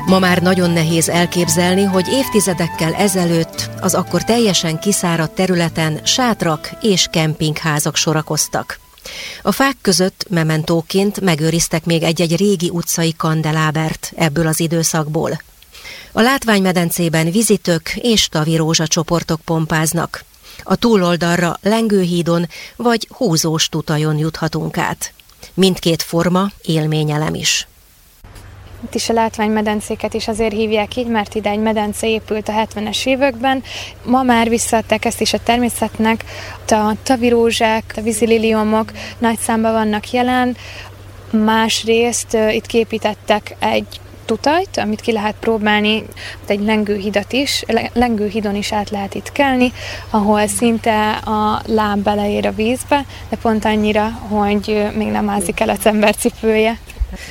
Ma már nagyon nehéz elképzelni, hogy évtizedekkel ezelőtt az akkor teljesen kiszáradt területen sátrak és kempingházak sorakoztak. A fák között mementóként megőriztek még egy-egy régi utcai kandelábert ebből az időszakból. A látványmedencében vizitök és tavirózsa csoportok pompáznak. A túloldalra lengőhídon vagy húzós tutajon juthatunk át. Mindkét forma élményelem is. Itt is a látványmedencéket is azért hívják így, mert ide egy medence épült a 70-es években. Ma már visszaadták ezt is a természetnek. A tavirózsák, a vízililiomok nagy számban vannak jelen. Másrészt itt képítettek egy tutajt, amit ki lehet próbálni, egy lengőhidat is. Lengőhidon is át lehet itt kelni, ahol szinte a láb beleér a vízbe, de pont annyira, hogy még nem ázik el az ember cipője.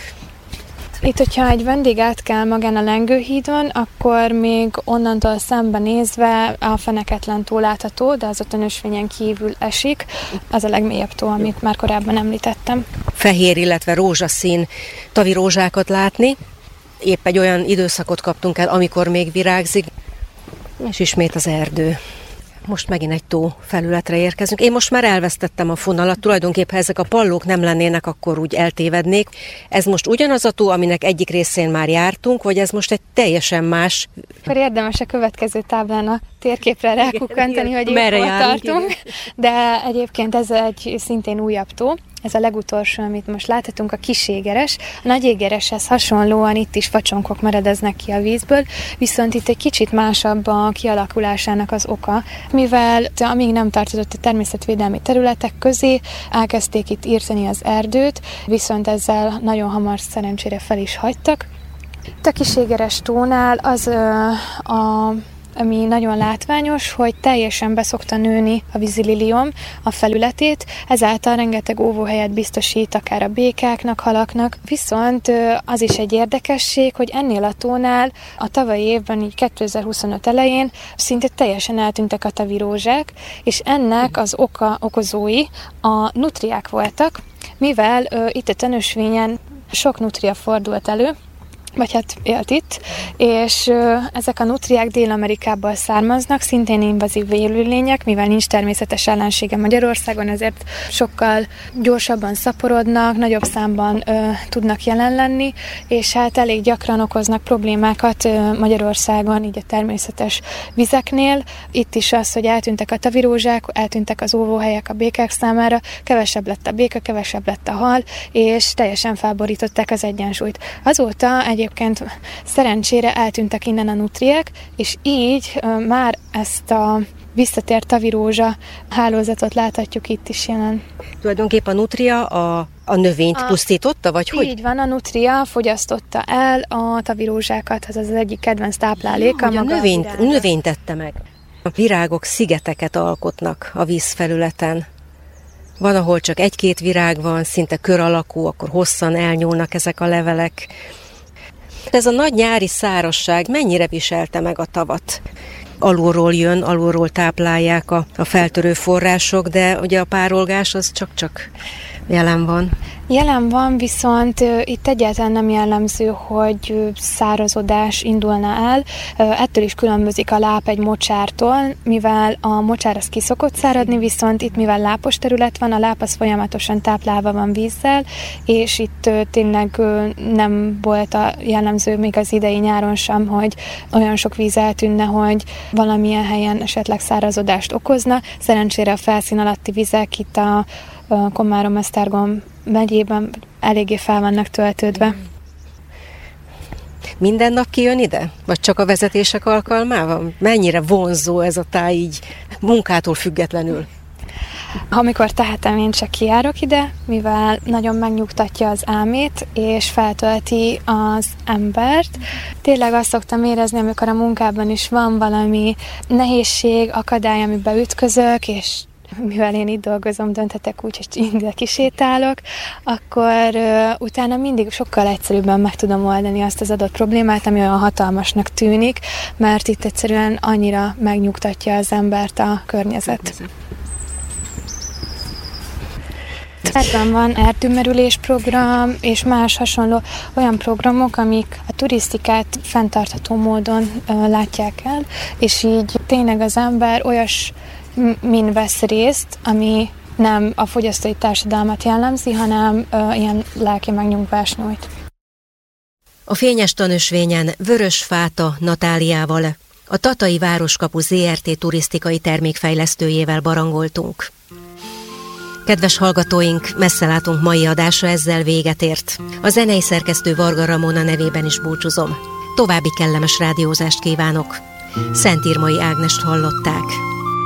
Itt, hogyha egy vendég átkel magán a lengőhídon, akkor még onnantól szembe nézve a Feneketlen tó látható, de az ott a Nösvényen kívül esik. Az a legmélyebb tó, amit már korábban említettem. Fehér, illetve rózsaszín tavirózsákat látni. Épp egy olyan időszakot kaptunk el, amikor még virágzik, és ismét az erdő. Most megint egy tó felületre érkezünk. Én most már elvesztettem a fonalat, tulajdonképpen ha ezek a pallók nem lennének, akkor úgy eltévednék. Ez most ugyanaz a tó, aminek egyik részén már jártunk, vagy ez most egy teljesen más? Akkor érdemes a következő táblán a térképre rákukkantani, hogy merre hol járunk, tartunk. Igen. De egyébként ez egy szintén újabb tó. Ez a legutolsó, amit most láthatunk, a Kiségeres. A Nagyégereshez hasonlóan itt is facsonkok meredeznek ki a vízből, viszont itt egy kicsit másabb a kialakulásának az oka, mivel amíg nem tartozott a természetvédelmi területek közé, elkezdték itt írtani az erdőt, viszont ezzel nagyon hamar szerencsére fel is hagytak. A Kiségeres tónál az ami nagyon látványos, hogy teljesen beszokta nőni a vízililiom a felületét, ezáltal rengeteg óvóhelyet biztosít akár a békáknak, halaknak, viszont az is egy érdekesség, hogy ennél a tónál a tavalyi évben, így 2025 elején szinte teljesen eltűntek a tavirózsák, és ennek az okozói a nutriák voltak, mivel itt a Tönösvényen sok nutria fordult elő, vagy hát élt itt, és ezek a nutriák Dél-Amerikából származnak, szintén invazív élőlények, mivel nincs természetes ellensége Magyarországon, ezért sokkal gyorsabban szaporodnak, nagyobb számban tudnak jelen lenni, és hát elég gyakran okoznak problémákat Magyarországon, így a természetes vizeknél. Itt is az, hogy eltűntek a tavirózsák, eltűntek az óvóhelyek a békák számára, kevesebb lett a béka, kevesebb lett a hal, és teljesen felborították az egyensúlyt. Azóta egyébként szerencsére eltűntek innen a nutriák, és így már ezt a visszatért tavirózsa hálózatot láthatjuk itt is jelen. Tulajdonképpen a nutria a növényt pusztította, vagy hogy? Így van, a nutria fogyasztotta el a tavirózsákat, az az egyik kedvenc tápláléka. A növényt tette meg. A virágok szigeteket alkotnak a vízfelületen. Van, ahol csak egy-két virág van, szinte kör alakú, akkor hosszan elnyúlnak ezek a levelek. Ez a nagy nyári szárazság mennyire viselte meg a tavat? Alulról jön, alulról táplálják a feltörő források, de ugye a párolgás az csak jelen van. Jelen van, viszont itt egyáltalán nem jellemző, hogy szárazodás indulna el. Ettől is különbözik a láp egy mocsártól, mivel a mocsár az ki szokott száradni, viszont itt mivel lápos terület van, a láp az folyamatosan táplálva van vízzel, és itt tényleg nem volt a jellemző még az idei nyáron sem, hogy olyan sok víz eltűnne, hogy valamilyen helyen esetleg szárazodást okozna. Szerencsére a felszín alatti vizek itt a Komárom-Esztergom megyében eléggé fel vannak töltődve. Minden nap kijön ide? Vagy csak a vezetések alkalmával? Mennyire vonzó ez a táj így munkától függetlenül? Amikor tehetem, én csak kijárok ide, mivel nagyon megnyugtatja az álmét, és feltölti az embert. Tényleg azt szoktam érezni, amikor a munkában is van valami nehézség, akadály, amiben ütközök, és mivel én itt dolgozom, dönthetek úgy, hogy ide kisétálok, akkor utána mindig sokkal egyszerűbben meg tudom oldani azt az adott problémát, ami olyan hatalmasnak tűnik, mert itt egyszerűen annyira megnyugtatja az embert a környezet. Ebben van erdőmerülés program, és más hasonló olyan programok, amik a turisztikát fenntartható módon látják el, és így tényleg az ember olyasmin vesz részt, ami nem a fogyasztói társadalmat jellemzi, hanem ilyen lelki megnyugvást nyújt. A Fényes Tanösvényen Vörös Fáta Natáliával, a Tatai Városkapu Zrt. Turisztikai termékfejlesztőjével barangoltunk. Kedves hallgatóink, messzelátunk mai adása ezzel véget ért. A zenei szerkesztő Varga Ramona nevében is búcsúzom. További kellemes rádiózást kívánok. Szent Irmai Ágnest hallották.